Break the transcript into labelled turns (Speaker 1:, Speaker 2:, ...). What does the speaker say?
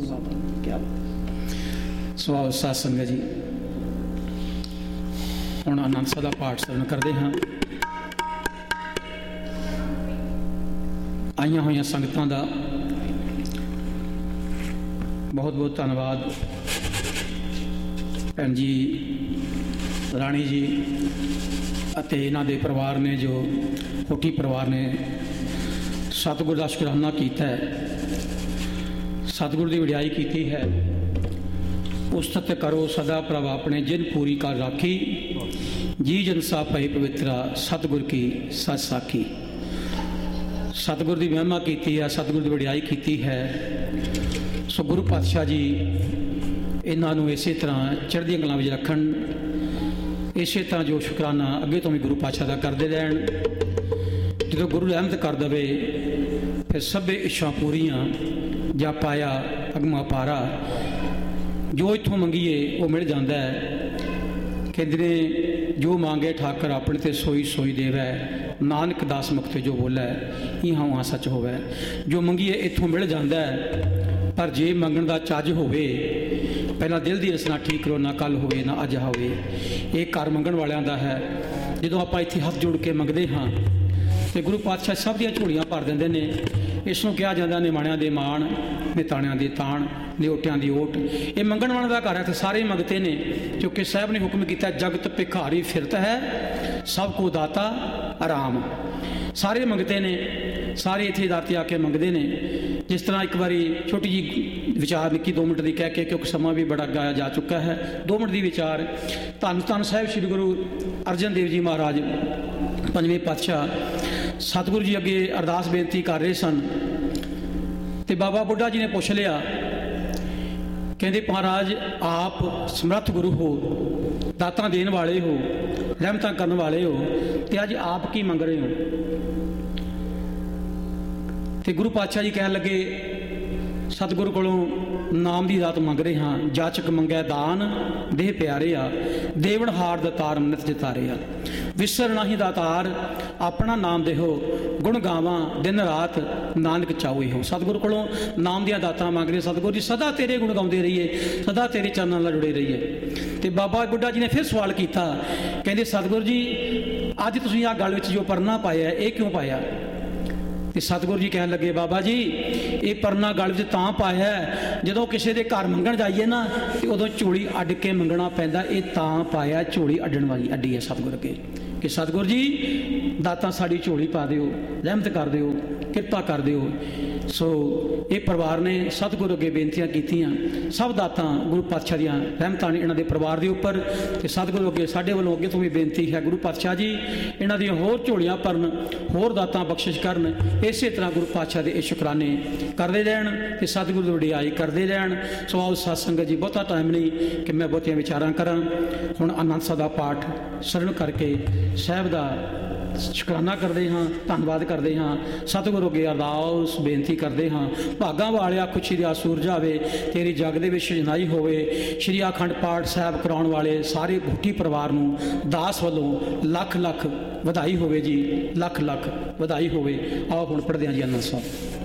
Speaker 1: क्या सुभाव साध संगत जी, हुण आनंद साहिब दा पाठ सरवण करते हाँ। आईयां होईयां संगतां दा बहुत बहुत धन्नवाद। भैन जी, राणी जी ਅਤੇ ਇਹਨਾਂ ਦੇ ਪਰਿਵਾਰ ਨੇ, ਜੋ ਹੋਠੀ ਪਰਿਵਾਰ ਨੇ ਸਤਿਗੁਰ ਦਾ ਸ਼ੁਕਰਾਨਾ ਕੀਤਾ ਹੈ, ਸਤਿਗੁਰ ਦੀ ਵਡਿਆਈ ਕੀਤੀ ਹੈ। ਉਸਤਤ ਕਰੋ ਸਦਾ ਪ੍ਰਭ ਆਪਣੇ, ਜਿਨ ਪੂਰੀ ਕਰ ਰਾਖੀ, ਜੀ ਜਨਸਾ ਭਏ ਪਵਿੱਤਰਾ, ਸਤਿਗੁਰ ਕੀ ਸੱਚ ਸਾਖੀ। ਸਤਿਗੁਰ ਦੀ ਮਹਿਮਾ ਕੀਤੀ ਹੈ, ਸਤਿਗੁਰ ਦੀ ਵਡਿਆਈ ਕੀਤੀ ਹੈ। ਸੋ ਗੁਰੂ ਪਾਤਸ਼ਾਹ ਜੀ ਇਹਨਾਂ ਨੂੰ ਇਸੇ ਤਰ੍ਹਾਂ ਚੜ੍ਹਦੀਆਂ ਕਲਾਂ ਵਿੱਚ ਰੱਖਣ, ਇਸੇ ਤਰ੍ਹਾਂ ਜੋ ਸ਼ੁਕਰਾਨਾ ਅੱਗੇ ਤੋਂ ਵੀ ਗੁਰੂ ਪਾਤਸ਼ਾਹ ਦਾ ਕਰਦੇ ਰਹਿਣ। ਜਦੋਂ ਗੁਰੂ ਰਹਿਮਤ ਕਰ ਦੇਵੇ ਫਿਰ ਸਭੇ ਇੱਛਾ ਪੂਰੀਆਂ, ਜਾਂ ਪਾਇਆ ਅਗਮਾ ਪਾਰਾ। ਜੋ ਇੱਥੋਂ ਮੰਗੀਏ ਉਹ ਮਿਲ ਜਾਂਦਾ ਹੈ। ਕਹਿੰਦੇ ਨੇ ਜੋ ਮੰਗੇ ਠਾਕਰ ਆਪਣੇ ਤੇ ਸੋਈ ਸੋਈ ਦੇਵੈ, ਨਾਨਕ ਦਾਸ ਮੁਖ ਤੇ ਜੋ ਬੋਲੇ ਇਹਾਂ ਉਹਾਂ ਸੱਚ ਹੋਵੇ। ਜੋ ਮੰਗੀਏ ਇੱਥੋਂ ਮਿਲ ਜਾਂਦਾ ਹੈ, ਪਰ ਜੇ ਮੰਗਣ ਦਾ ਚੱਜ ਹੋਵੇ, ਪਹਿਲਾਂ ਦਿਲ ਦੀ ਰਸਨਾ ਠੀਕ ਕਰੋ, ਨਾ ਕੱਲ ਹੋਵੇ ਨਾ ਅੱਜ ਹੋਵੇ। ਇਹ ਘਰ ਮੰਗਣ ਵਾਲਿਆਂ ਦਾ ਹੈ। ਜਦੋਂ ਆਪਾਂ ਇੱਥੇ ਹੱਥ ਜੋੜ ਕੇ ਮੰਗਦੇ ਹਾਂ ਤੇ ਗੁਰੂ ਪਾਤਸ਼ਾਹ ਸਭ ਦੀਆਂ ਝੋਲੀਆਂ ਭਰ ਦਿੰਦੇ ਨੇ। ਇਸ ਨੂੰ ਕਿਹਾ ਜਾਂਦਾ ਨਿਮਾਣਿਆਂ ਦੇ ਮਾਣ, ਨਿਤਾਣਿਆਂ ਦੇ ਤਾਣ, ਨਿਓਟਿਆਂ ਦੀ ਓਟ। ਇਹ ਮੰਗਣ ਵਾਲਿਆਂ ਦਾ ਘਰ ਹੈ ਤੇ ਸਾਰੇ ਮੰਗਤੇ ਨੇ, ਕਿਉਂਕਿ ਸਾਹਿਬ ਨੇ ਹੁਕਮ ਕੀਤਾ, ਜਗਤ ਭਿਖਾਰੀ ਫਿਰਤ ਹੈ, ਸਭ ਕੋ ਦਾਤਾ ਆਰਾਮ। ਸਾਰੇ ਮੰਗਤੇ ਨੇ, ਸਾਰੇ ਇੱਥੇ ਦਾਤੇ ਆ ਕੇ ਮੰਗਦੇ ਨੇ। ਜਿਸ ਤਰ੍ਹਾਂ ਇੱਕ ਵਾਰੀ ਛੋਟੀ ਜਿਹੀ ਵਿਚਾਰ ਨਿੱਕੀ 2 ਮਿੰਟ ਦੀ ਕਹਿ ਕੇ, ਕਿਉਂਕਿ ਸਮਾਂ ਵੀ ਬੜਾ ਗਾਇਆ ਜਾ ਚੁੱਕਾ ਹੈ, 2 ਮਿੰਟ ਦੀ ਵਿਚਾਰ। ਧੰਨ ਧੰਨ ਸਾਹਿਬ ਸ੍ਰੀ ਗੁਰੂ ਅਰਜਨ ਦੇਵ ਜੀ ਮਹਾਰਾਜ ਪੰਜਵੇਂ ਪਾਤਸ਼ਾਹ ਸਤਿਗੁਰੂ ਜੀ ਅੱਗੇ ਅਰਦਾਸ ਬੇਨਤੀ ਕਰ ਰਹੇ ਸਨ ਤੇ ਬਾਬਾ ਬੁੱਢਾ ਜੀ ਨੇ ਪੁੱਛ ਲਿਆ, ਕਹਿੰਦੇ ਮਹਾਰਾਜ ਆਪ ਸਮਰੱਥ ਗੁਰੂ ਹੋ, ਦਾਤਾਂ ਦੇਣ ਵਾਲੇ ਹੋ, ਰਹਿਮਤਾਂ ਕਰਨ ਵਾਲੇ ਹੋ, ਤੇ ਅੱਜ ਆਪ ਕੀ ਮੰਗ ਰਹੇ ਹੋ? ਤੇ ਗੁਰੂ ਪਾਤਸ਼ਾਹ ਜੀ ਕਹਿਣ ਲੱਗੇ, ਸਤਿਗੁਰੂ ਕੋਲੋਂ ਨਾਮ ਦੀ ਦਾਤ ਮੰਗ ਰਹੇ ਹਾਂ। ਜਾਚਕ ਮੰਗੈ ਦਾਨ, ਦੇਹ ਪਿਆਰਿਆ, ਦੇਵਨ ਹਾਰ ਦਤਾਰ ਨਿਤ ਜਿਤਾਰਿਆ। ਵਿਸਰ ਨਾਹੀ ਦਾਤਾਰ, ਆਪਣਾ ਨਾਮ ਦੇਹੋ, ਗੁਣ ਗਾਵਾਂ ਦਿਨ ਰਾਤ, ਨਾਨਕ ਚਾਹੋ ਹੋ। ਸਤਿਗੁਰੂ ਕੋਲੋਂ ਨਾਮ ਦੀਆਂ ਦਾਤਾਂ ਮੰਗ ਰਹੇ। ਸਤਿਗੁਰੂ ਜੀ ਸਦਾ ਤੇਰੇ ਗੁਣ ਗਾਉਂਦੇ ਰਹੀਏ, ਸਦਾ ਤੇਰੇ ਚਰਨਾਂ ਨਾਲ ਜੁੜੇ ਰਹੀਏ। ਤੇ ਬਾਬਾ ਬੁੱਢਾ ਜੀ ਨੇ ਫਿਰ ਸਵਾਲ ਕੀਤਾ, ਕਹਿੰਦੇ ਸਤਿਗੁਰੂ ਜੀ ਅੱਜ ਤੁਸੀਂ ਆਹ ਗਲ ਵਿੱਚ ਜੋ ਪਰਨਾ ਪਾਇਆ ਇਹ ਕਿਉਂ ਪਾਇਆ? ਤੇ ਸਤਿਗੁਰੂ ਜੀ ਕਹਿਣ ਲੱਗੇ, ਬਾਬਾ ਜੀ ਇਹ ਪਰਨਾ ਗਲ ਵਿੱਚ ਤਾਂ ਪਾਇਆ, ਜਦੋਂ ਕਿਸੇ ਦੇ ਘਰ ਮੰਗਣ ਜਾਈਏ ਨਾ ਤੇ ਉਦੋਂ ਝੋਲੀ ਅੱਡ ਕੇ ਮੰਗਣਾ ਪੈਂਦਾ। ਇਹ ਤਾਂ ਪਾਇਆ, ਝੋਲੀ ਅੱਡਣ ਵਾਲੀ ਅੱਡੀ ਹੈ ਸਤਿਗੁਰ ਅੱਗੇ, ਕਿ ਸਤਿਗੁਰੂ ਜੀ ਦਾਤਾਂ ਸਾਡੀ ਝੋਲੀ ਪਾ ਦਿਓ, ਰਹਿਮਤ ਕਰ ਦਿਓ, ਕਿਰਪਾ ਕਰ ਦਿਓ। ਸੋ ਇਹ ਪਰਿਵਾਰ ਨੇ ਸਤਿਗੁਰੂ ਅੱਗੇ ਬੇਨਤੀਆਂ ਕੀਤੀਆਂ। ਸਭ ਦਾਤਾਂ ਗੁਰੂ ਪਾਤਸ਼ਾਹ ਦੀਆਂ ਰਹਿਮਤਾਂ ਨੇ ਇਹਨਾਂ ਦੇ ਪਰਿਵਾਰ ਦੇ ਉੱਪਰ। ਤੇ ਸਤਿਗੁਰੂ ਅੱਗੇ ਸਾਡੇ ਵੱਲੋਂ ਅੱਗੇ ਤੋਂ ਵੀ ਬੇਨਤੀ ਹੈ, ਗੁਰੂ ਪਾਤਸ਼ਾਹ ਜੀ ਇਹਨਾਂ ਦੀਆਂ ਹੋਰ ਝੋਲੀਆਂ ਭਰਨ, ਹੋਰ ਦਾਤਾਂ ਬਖਸ਼ਿਸ਼ ਕਰਨ। ਇਸੇ ਤਰ੍ਹਾਂ ਗੁਰੂ ਪਾਤਸ਼ਾਹ ਦੇ ਇਹ ਸ਼ੁਕਰਾਨੇ ਕਰਦੇ ਰਹਿਣ ਤੇ ਸਤਿਗੁਰੂ ਦੀ ਵਡਿਆਈ ਕਰਦੇ ਰਹਿਣ। ਸੋ ਆਓ ਸਾਧ ਸੰਗਤ ਜੀ, ਬਹੁਤਾ ਟਾਈਮ ਨਹੀਂ ਕਿ ਮੈਂ ਬਹੁਤੀਆਂ ਵਿਚਾਰਾਂ ਕਰਾਂ। ਹੁਣ ਆਨੰਦ ਸਾਹਿਬ ਦਾ ਪਾਠ ਸਰਵਣ ਕਰਕੇ ਸਾਹਿਬ ਦਾ ਸ਼ੁਕਰਾਨਾ ਕਰਦੇ ਹਾਂ, ਧੰਨਵਾਦ ਕਰਦੇ ਹਾਂ। ਸਤਿਗੁਰੂ ਅੱਗੇ ਅਰਦਾਸ ਬੇਨਤੀ ਕਰਦੇ ਹਾਂ, ਭਾਗਾਂ ਵਾਲਿਆ ਖੁਸ਼ੀ ਦਾ ਸੂਰਜ ਆਵੇ, ਤੇਰੀ ਜਗ ਦੇ ਵਿੱਚ ਜਨਾਈ ਹੋਵੇ। ਸ਼੍ਰੀ ਅਖੰਡ ਪਾਠ ਸਾਹਿਬ ਕਰਾਉਣ ਵਾਲੇ ਸਾਰੇ ਭੁੱਟੀ ਪਰਿਵਾਰ ਨੂੰ ਦਾਸ ਵੱਲੋਂ ਲੱਖ ਲੱਖ ਵਧਾਈ ਹੋਵੇ ਜੀ, ਲੱਖ ਲੱਖ ਵਧਾਈ ਹੋਵੇ। ਆਓ ਹੁਣ ਪੜ੍ਹਦੇ ਹਾਂ ਜੀ ਆਨੰਦ ਸਾਹਿਬ।